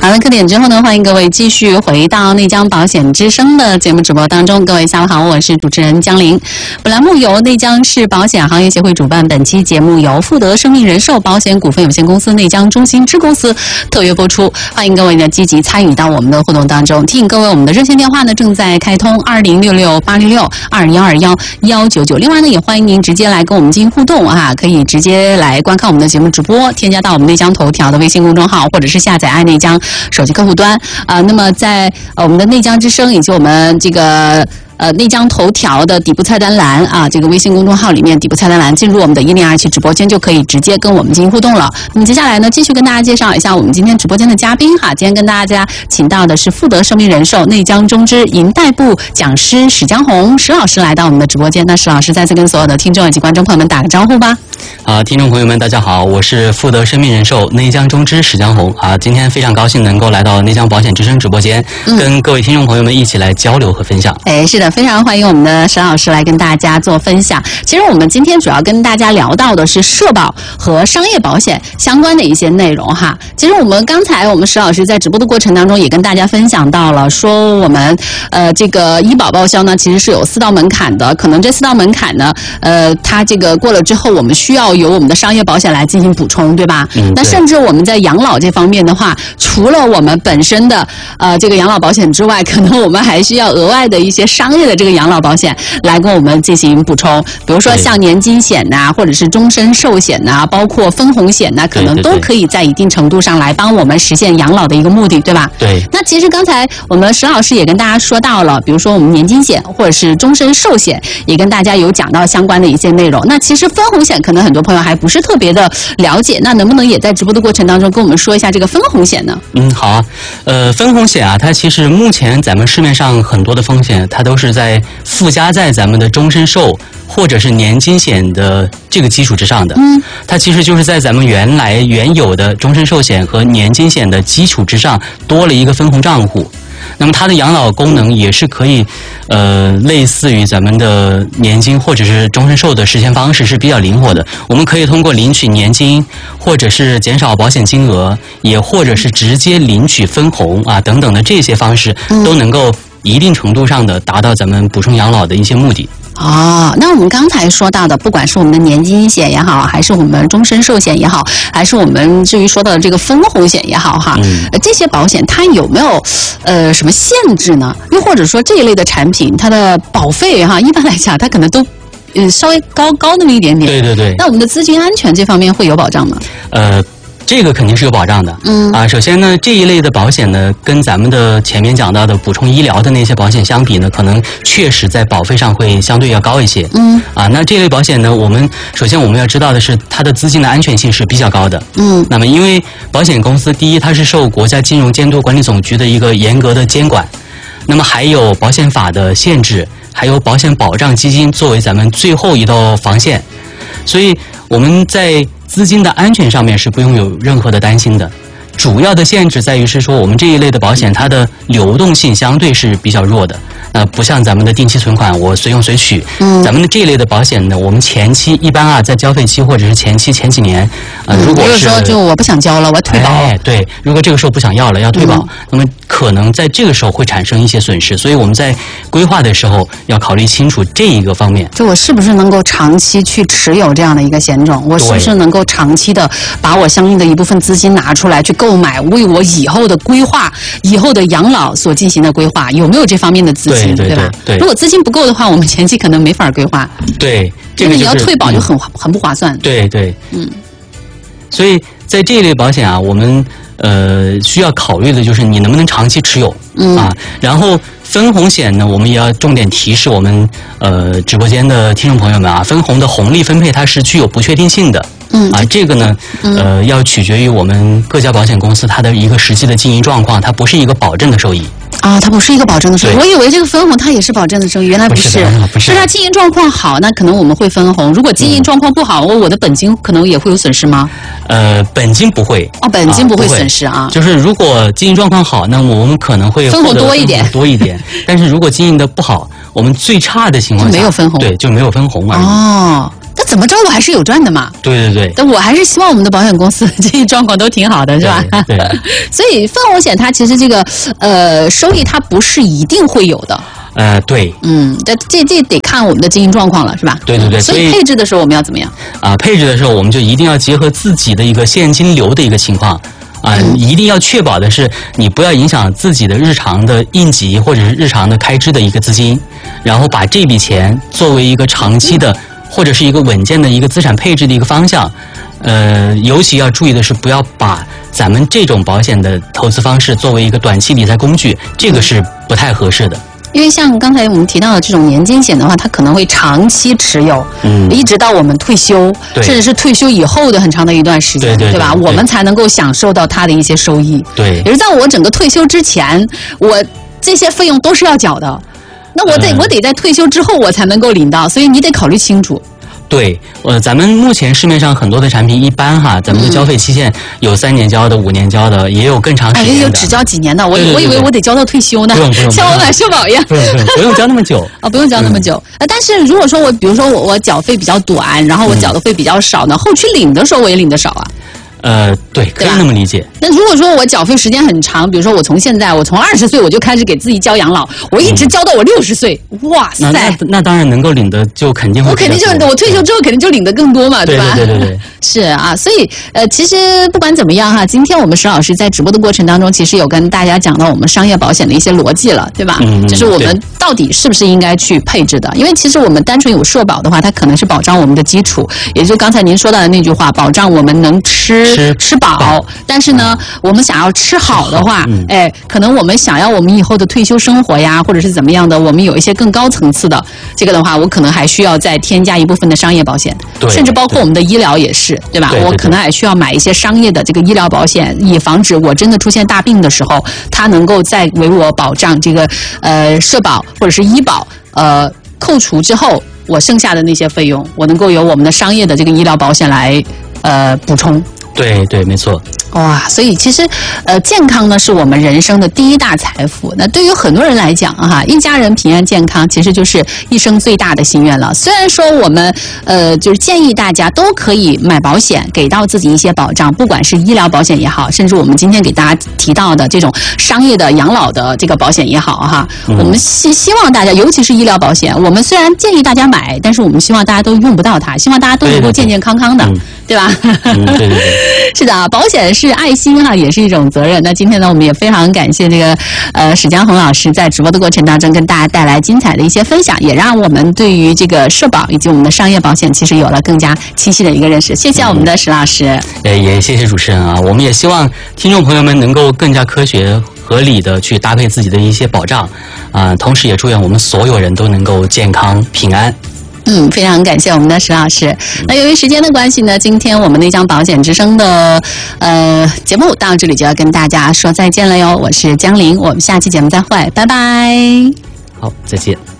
好了，课点之后呢，欢迎各位继续回到内江保险之声的节目直播当中。各位下午好，我是主持人江玲。本栏目由内江市保险行业协会主办，本期节目由富德生命人寿保险股份有限公司内江中心支公司特约播出。欢迎各位呢积极参与到我们的互动当中。提醒各位，我们的热线电话呢正在开通2066-866-2121-1999。另外呢，也欢迎您直接来跟我们进行互动啊，可以直接来观看我们的节目直播，添加到我们内江头条的微信公众号，或者是下载爱内江手机客户端那么在我们的内江之声以及我们这个内江头条的底部菜单栏啊，这个微信公众号里面底部菜单栏进入我们的1027直播间，就可以直接跟我们进行互动了。那么接下来呢，继续跟大家介绍一下我们今天直播间的嘉宾哈。今天跟大家请到的是富德生命人寿内江中支银贷部讲师史江红史老师来到我们的直播间。那史老师再次跟所有的听众以及观众朋友们打个招呼吧。 听众朋友们大家好，我是富德生命人寿内江中支史江红今天非常高兴能够来到内江保险之声直播间，跟各位听众朋友们一起来交流和分享。 是的，非常欢迎我们的沈老师来跟大家做分享。其实我们今天主要跟大家聊到的是社保和商业保险相关的一些内容哈。其实我们刚才沈老师在直播的过程当中也跟大家分享到了，说我们这个医保报销呢其实是有4道门槛的，可能这4道门槛呢它这个过了之后，我们需要由我们的商业保险来进行补充，对吧？那甚至我们在养老这方面的话，除了我们本身的这个养老保险之外，可能我们还需要额外的一些商业的这个养老保险来跟我们进行补充，比如说像年金险呐，或者是终身寿险呐，包括分红险呐，可能都可以在一定程度上来帮我们实现养老的一个目的，对吧？ 对。 那其实刚才我们沈老师也跟大家说到了，比如说我们年金险或者是终身寿险，也跟大家有讲到相关的一些内容。那其实分红险可能很多朋友还不是特别的了解，那能不能也在直播的过程当中跟我们说一下这个分红险呢？ 好啊。分红险它其实目前咱们市面上很多的风险，它都是在附加在咱们的终身寿或者是年金险的这个基础之上的。它其实就是在咱们原有的终身寿险和年金险的基础之上多了一个分红账户。那么它的养老功能也是可以类似于咱们的年金或者是终身寿的实现方式是比较灵活的。我们可以通过领取年金，或者是减少保险金额，也或者是直接领取分红等等的这些方式，都能够一定程度上的达到咱们补充养老的一些目的。 那我们刚才说到的，不管是我们的年金险也好，还是我们终身寿险也好，还是我们至于说到的这个分红险也好哈，这些保险它有没有什么限制呢？又或者说这一类的产品它的保费哈，一般来讲它可能都稍微高那么一点点。 对。 那我们的资金安全这方面会有保障吗？ 这个肯定是有保障的。首先呢，这一类的保险呢，跟咱们的前面讲到的补充医疗的那些保险相比呢，可能确实在保费上会相对要高一些。那这类保险呢，首先我们要知道的是，它的资金的安全性是比较高的。那么因为保险公司第一，它是受国家金融监督管理总局的一个严格的监管，那么还有保险法的限制，还有保险保障基金作为咱们最后一道防线，所以我们在资金的安全上面是不用有任何的担心的。主要的限制在于是说，我们这一类的保险它的流动性相对是比较弱的，不像咱们的定期存款我随用随取。咱们的这一类的保险呢，我们前期一般在交费期或者是前几年，如果是说就我不想交了，我要退保。 对，如果这个时候不想要了要退保，那么可能在这个时候会产生一些损失，所以我们在规划的时候要考虑清楚这一个方面。 就我是不是能够长期去持有这样的一个险种？我是不是能够长期的把我相应的一部分资金拿出来去购买，为我以后的规划、以后的养老所进行的规划，有没有这方面的资金，对吧？ 对。 如果资金不够的话，我们前期可能没法规划。 对， 因为你要退保就很不划算。 对。所以在这一类保险我们需要考虑的就是你能不能长期持有然后分红险呢，我们也要重点提示我们直播间的听众朋友们分红的红利分配它是具有不确定性的。这个呢要取决于我们各家保险公司它的一个实际的经营状况，它不是一个保证的收益。 它不是一个保证的收益。我以为这个分红它也是保证的收益，原来不是。是它经营状况好，那可能我们会分红；如果经营状况不好，我的本金可能也会有损失吗？ 本金不会。 本金不会损失就是如果经营状况好，那么我们可能会分红多一点。 但是如果经营的不好，我们最差的情况下就没有分红。 对，就没有分红而已。 那怎么着我还是有赚的嘛。 对对对。 但我还是希望我们的保险公司这些状况都挺好的，是吧？ 对。 所以份额险它其实这个收益它不是一定会有的。 对。 这得看我们的经营状况了，是吧？ 对对对。 所以配置的时候我们要怎么样？ 配置的时候我们就一定要结合自己的一个现金流的一个情况。一定要确保的是，你不要影响自己的日常的应急或者是日常的开支的一个资金，然后把这笔钱作为一个长期的或者是一个稳健的一个资产配置的一个方向。尤其要注意的是，不要把咱们这种保险的投资方式作为一个短期理财工具，这个是不太合适的。 因为像刚才我们提到的这种年金险的话，它可能会长期持有，一直到我们退休，甚至是退休以后的很长的一段时间，对吧？我们才能够享受到它的一些收益。 对， 也就是在我整个退休之前，我这些费用都是要缴的，那我得在退休之后我才能够领到，所以你得考虑清楚。 对，咱们目前市面上很多的产品，一般咱们的交费期限有3年交的、5年交的，也有更长时间的。 有只交几年的，我以为我得交到退休呢， 不用像我买社保一样。 不用交那么久不用交那么久。但是如果说比如说我缴费比较短，然后我缴的费比较少呢，后期领的时候我也领得少啊。 对，可以那么理解。 那如果说我缴费时间很长，比如说我从20岁我就开始给自己交养老，我一直交到我60岁，哇塞！ 那当然能够领的就肯定会。 我退休之后肯定就领得更多嘛，对吧？ 对。 是啊，所以其实不管怎么样今天我们石老师在直播的过程当中，其实有跟大家讲到我们商业保险的一些逻辑了，对吧？就是我们到底是不是应该去配置的？因为其实我们单纯有社保的话，它可能是保障我们的基础，也就刚才您说到的那句话，保障我们能吃饱。但是呢，我们想要吃好的话，可能我们想要我们以后的退休生活呀，或者是怎么样的，我们有一些更高层次的这个的话，我可能还需要再添加一部分的商业保险，甚至包括我们的医疗也是，对吧？我可能还需要买一些商业的这个医疗保险，以防止我真的出现大病的时候，它能够再为我保障这个社保或者是医保扣除之后，我剩下的那些费用，我能够由我们的商业的这个医疗保险来补充。 对，没错。 哇，所以其实健康呢是我们人生的第一大财富。那对于很多人来讲一家人平安健康其实就是一生最大的心愿了。虽然说我们就是建议大家都可以买保险，给到自己一些保障，不管是医疗保险也好，甚至我们今天给大家提到的这种商业的养老的这个保险也好我们希望大家，尤其是医疗保险，我们虽然建议大家买，但是我们希望大家都用不到它，希望大家都能够健健康康的，对吧？ 对。 是的，保险是爱心也是一种责任。那今天呢，我们也非常感谢这个史江红老师在直播的过程当中跟大家带来精彩的一些分享，也让我们对于这个社保以及我们的商业保险其实有了更加清晰的一个认识。谢谢我们的史老师。 也谢谢主持人我们也希望听众朋友们能够更加科学合理的去搭配自己的一些保障同时也祝愿我们所有人都能够健康平安。 非常感谢我们的史老师。那由于时间的关系呢，今天我们内江保险之声的节目到这里就要跟大家说再见了哟。我是江玲，我们下期节目再会，拜拜。 好，再见。